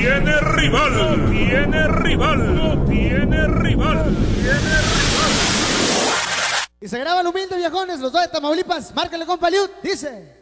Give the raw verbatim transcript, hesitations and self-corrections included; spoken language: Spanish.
tiene rival, no tiene rival, no tiene rival, tiene rival. Y se graba el humilde, viejones, los dos de Tamaulipas. Márcale, compa Liud, dice...